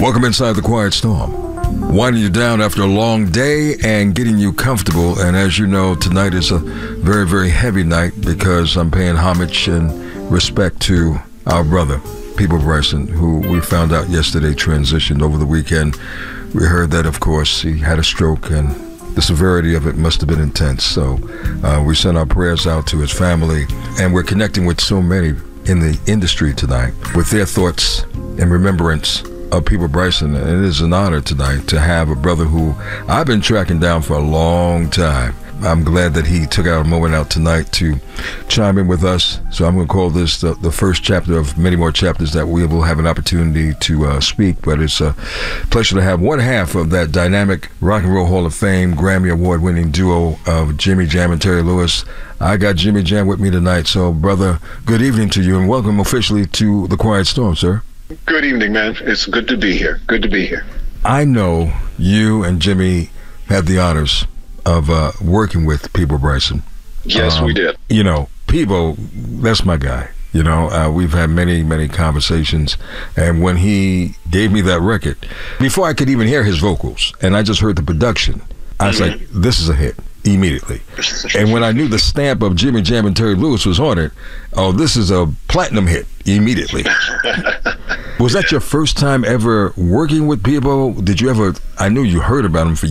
Welcome inside the Quiet Storm. Winding you down after a long day and getting you comfortable. And as you know, tonight is a very, very heavy night because I'm paying homage and respect to our brother, Peabo Bryson, who we found out yesterday transitioned over the weekend. We heard that, of course, he had a stroke and the severity of it must have been intense. So we sent our prayers out to his family, and we're connecting with so many in the industry tonight with their thoughts and remembrance of Peabo Bryson. And it is an honor tonight to have a brother who I've been tracking down for a long time. I'm glad that he took out a moment out tonight to chime in with us. So I'm going to call this the first chapter of many more chapters that we will have an opportunity to speak. But it's a pleasure to have one half of that dynamic Rock and Roll Hall of Fame, Grammy Award-winning duo of Jimmy Jam and Terry Lewis. I got Jimmy Jam with me tonight. So, brother, good evening to you and welcome officially to the Quiet Storm, sir. Good evening, man. It's good to be here. Good to be here. I know you and Jimmy had the honors of working with Peabo Bryson. Yes, we did. You know, Peabo, that's my guy. You know, we've had many, many conversations. And when he gave me that record, before I could even hear his vocals, and I just heard the production, I was like, this is a hit immediately. And when I knew the stamp of Jimmy Jam and Terry Lewis was on it, oh, this is a platinum hit immediately. Was that your first time ever working with Peabo? Did you ever, I knew you heard about him for